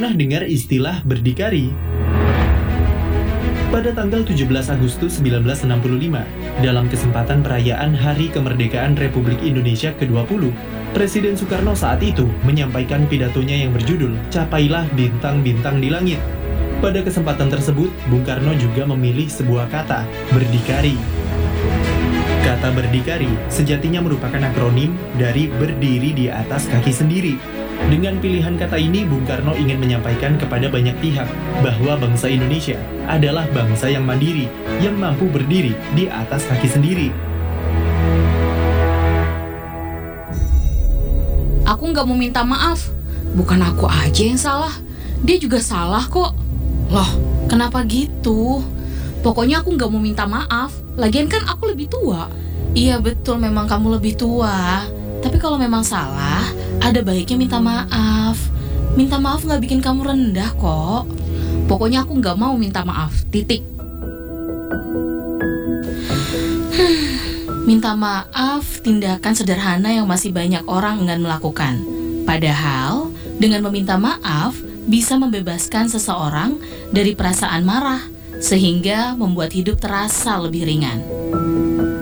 Pernah dengar istilah berdikari? Pada tanggal 17 Agustus 1965, dalam kesempatan perayaan Hari Kemerdekaan Republik Indonesia ke-20, Presiden Soekarno saat itu menyampaikan pidatonya yang berjudul "Capailah Bintang-Bintang di Langit". Pada kesempatan tersebut, Bung Karno juga memilih sebuah kata, berdikari. Kata berdikari sejatinya merupakan akronim dari berdiri di atas kaki sendiri. Dengan pilihan kata ini, Bung Karno ingin menyampaikan kepada banyak pihak bahwa bangsa Indonesia adalah bangsa yang mandiri, yang mampu berdiri di atas kaki sendiri. Aku nggak mau minta maaf. Bukan aku aja yang salah. Dia juga salah kok. Loh, kenapa gitu? Pokoknya aku nggak mau minta maaf. Lagian kan aku lebih tua. Iya betul, memang kamu lebih tua. Tapi kalau memang salah, ada baiknya minta maaf. Minta maaf nggak bikin kamu rendah kok. Pokoknya aku nggak mau minta maaf. Titik. Minta maaf tindakan sederhana yang masih banyak orang enggan melakukan. Padahal, dengan meminta maaf bisa membebaskan seseorang dari perasaan marah, sehingga membuat hidup terasa lebih ringan.